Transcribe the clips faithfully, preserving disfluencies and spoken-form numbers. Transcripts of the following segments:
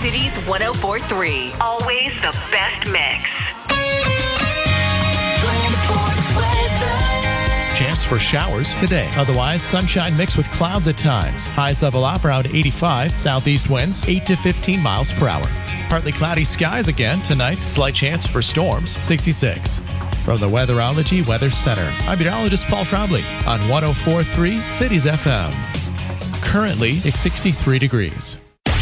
Cities one oh four point three. Always the best mix. Chance for showers today. Otherwise, sunshine mixed with clouds at times. Highs level off around eighty-five. Southeast winds eight to fifteen miles per hour. Partly cloudy skies again tonight. Slight chance for storms, sixty-six. From the Weatherology Weather Center, I'm meteorologist Paul Trombley on one oh four point three Cities F M. Currently, it's sixty-three degrees.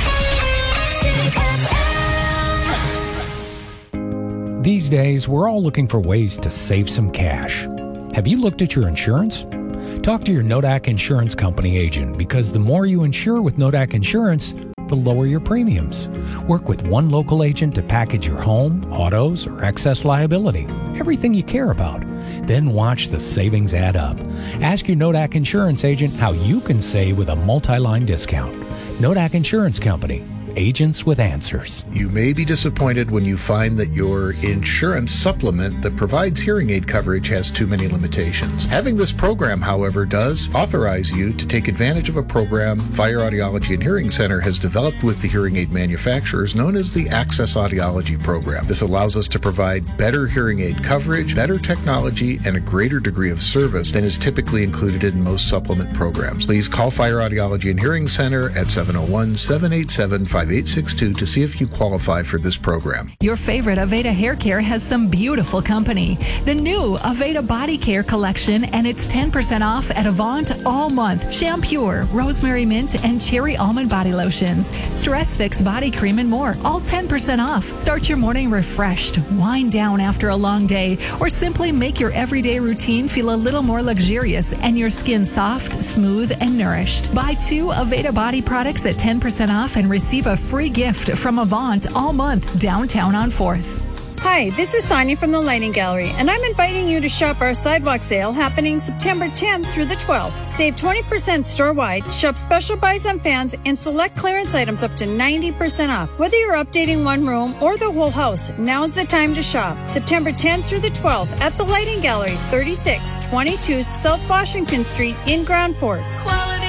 These days, we're all looking for ways to save some cash. Have you looked at your insurance? Talk to your Nodak Insurance Company agent, because the more you insure with Nodak Insurance, the lower your premiums. Work with one local agent to package your home, autos, or excess liability, everything you care about. Then watch the savings add up. Ask your Nodak Insurance agent how you can save with a multi-line discount. Nodak Insurance Company. Agents with answers. You may be disappointed when you find that your insurance supplement that provides hearing aid coverage has too many limitations. Having this program, however, does authorize you to take advantage of a program Fire Audiology and Hearing Center has developed with the hearing aid manufacturers, known as the Access Audiology Program. This allows us to provide better hearing aid coverage, better technology, and a greater degree of service than is typically included in most supplement programs. Please call Fire Audiology and Hearing Center at seven oh one, seven eight seven, five eight six two to see if you qualify for this program. Your favorite Aveda Hair Care has some beautiful company. The new Aveda Body Care collection, and it's ten percent off at Avant all month. Shampure, Rosemary Mint, and Cherry Almond Body Lotions, Stress Fix Body Cream, and more. All ten percent off. Start your morning refreshed, wind down after a long day, or simply make your everyday routine feel a little more luxurious and your skin soft, smooth, and nourished. Buy two Aveda Body products at ten percent off and receive a free gift from Avant all month downtown on fourth. Hi, this is Sonia from the Lighting Gallery, and I'm inviting you to shop our sidewalk sale happening September tenth through the twelfth. Save twenty percent store-wide, shop special buys on fans, and select clearance items up to ninety percent off. Whether you're updating one room or the whole house, now's the time to shop. September tenth through the twelfth at the Lighting Gallery, thirty-six twenty-two South Washington Street in Grand Forks. Quality